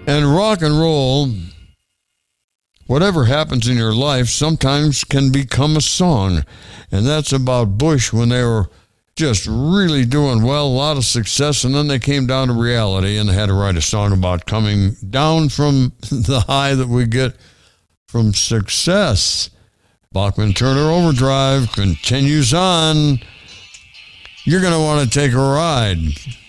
And rock and roll, whatever happens in your life, sometimes can become a song. And that's about Bush when they were just really doing well, a lot of success, and then they came down to reality and they had to write a song about coming down from the high that we get from success. Bachman-Turner Overdrive continues on. You're going to want to take a ride.